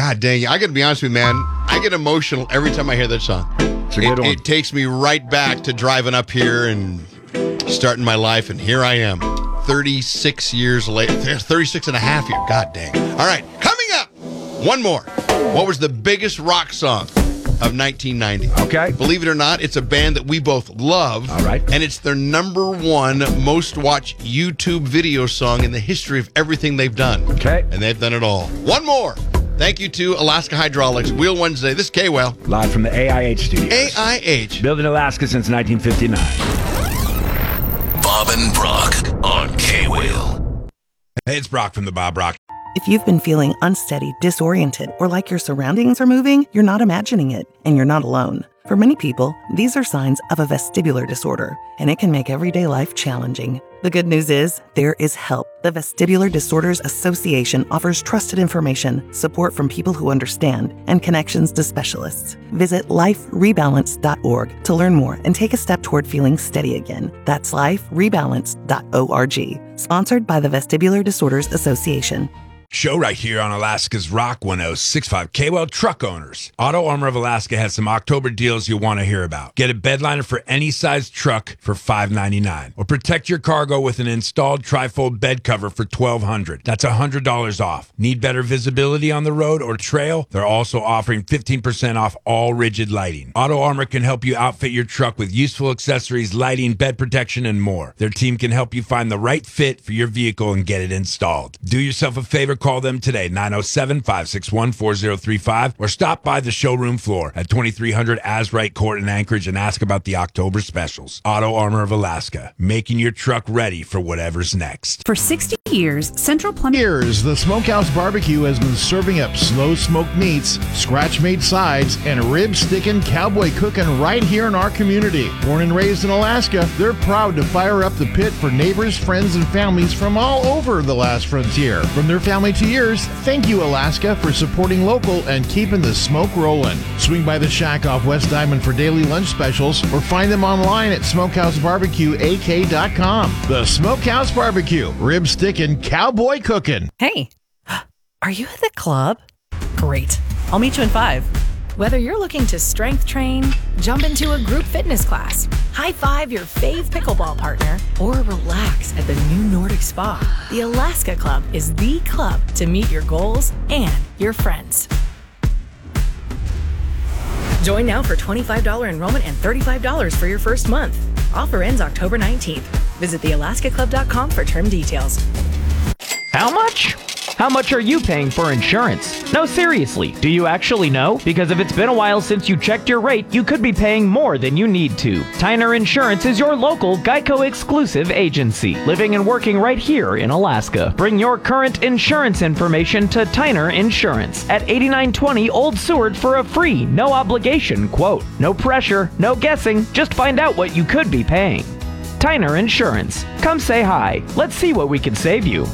God dang, I got to be honest with you, man. I get emotional every time I hear that song. It's a good one. It takes me right back to driving up here and starting my life, and here I am, 36 years later, 36 and a half years. God dang. All right, coming up, one more. What was the biggest rock song of 1990? Okay. Believe it or not, it's a band that we both love. All right. And it's their number one most watched YouTube video song in the history of everything they've done. Okay. And they've done it all. One more. Thank you to Alaska Hydraulics. Wheel Wednesday. This is K-Well. Live from the AIH studios. AIH. Built in Alaska since 1959. Bob and Brock on K-Wheel. Hey, it's Brock from the Bob Brock. If you've been feeling unsteady, disoriented, or like your surroundings are moving, you're not imagining it, and you're not alone. For many people, these are signs of a vestibular disorder, and it can make everyday life challenging. The good news is, there is help. The Vestibular Disorders Association offers trusted information, support from people who understand, and connections to specialists. Visit liferebalance.org to learn more and take a step toward feeling steady again. That's liferebalance.org. Sponsored by the Vestibular Disorders Association. Show right here on Alaska's Rock 1065. K-Well truck owners. Auto Armor of Alaska has some October deals you'll want to hear about. Get a bed liner for any size truck for $5.99. Or protect your cargo with an installed trifold bed cover for $1,200. That's $100 off. Need better visibility on the road or trail? They're also offering 15% off all rigid lighting. Auto Armor can help you outfit your truck with useful accessories, lighting, bed protection, and more. Their team can help you find the right fit for your vehicle and get it installed. Do yourself a favor. Call them today, 907-561-4035, or stop by the showroom floor at 2300 Asright Court in Anchorage and ask about the October specials. Auto Armor of Alaska, making your truck ready for whatever's next. For 60 years, Central Plumbing... The Smokehouse Barbecue has been serving up slow smoked meats, scratch-made sides, and rib-sticking cowboy cooking right here in our community. Born and raised in Alaska, they're proud to fire up the pit for neighbors, friends, and families from all over the last frontier. From their family to yours, thank you, Alaska, for supporting local and keeping the smoke rolling. Swing by the shack off West Diamond for daily lunch specials or find them online at smokehousebarbecueak.com. The Smokehouse Barbecue, rib sticking, cowboy cooking. Hey, are you at the club? Great. I'll meet you in 5. Whether you're looking to strength train, jump into a group fitness class, high-five your fave pickleball partner, or relax at the new Nordic Spa, the Alaska Club is the club to meet your goals and your friends. Join now for $25 enrollment and $35 for your first month. Offer ends October 19th. Visit thealaskaclub.com for term details. How much? How much are you paying for insurance? No, seriously, do you actually know? Because if it's been a while since you checked your rate, you could be paying more than you need to. Tyner Insurance is your local Geico exclusive agency, living and working right here in Alaska. Bring your current insurance information to Tyner Insurance at 8920 Old Seward for a free, no obligation quote. No pressure, no guessing, just find out what you could be paying. Tyner Insurance. Come say hi. Let's see what we can save you.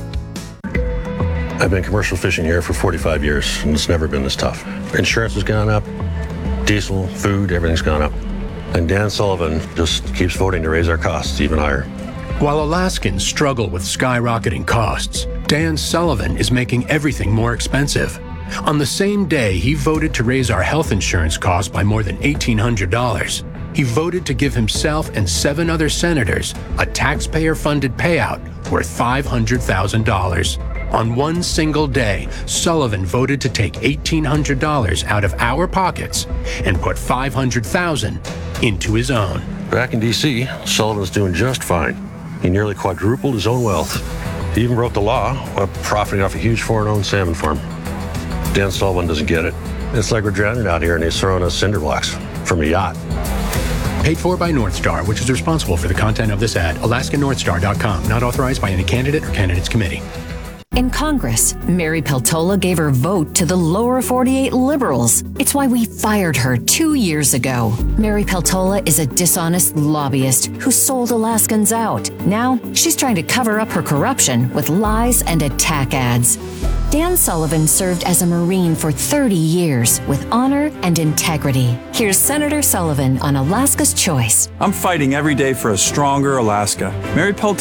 I've been commercial fishing here for 45 years, and it's never been this tough. Insurance has gone up, diesel, food, everything's gone up. And Dan Sullivan just keeps voting to raise our costs even higher. While Alaskans struggle with skyrocketing costs, Dan Sullivan is making everything more expensive. On the same day he voted to raise our health insurance costs by more than $1,800, he voted to give himself and 7 other senators a taxpayer-funded payout worth $500,000. On one single day, Sullivan voted to take $1,800 out of our pockets and put $500,000 into his own. Back in D.C., Sullivan's doing just fine. He nearly quadrupled his own wealth. He even broke the law while profiting off a huge foreign-owned salmon farm. Dan Sullivan doesn't get it. It's like we're drowning out here and he's throwing us cinder blocks from a yacht. Paid for by Northstar, which is responsible for the content of this ad. AlaskaNorthstar.com. Not authorized by any candidate or candidates committee. In Congress, Mary Peltola gave her vote to the lower 48 liberals. It's why we fired her 2 years ago. Mary Peltola is a dishonest lobbyist who sold Alaskans out. Now, she's trying to cover up her corruption with lies and attack ads. Dan Sullivan served as a Marine for 30 years with honor and integrity. Here's Senator Sullivan on Alaska's Choice. I'm fighting every day for a stronger Alaska. Mary Peltola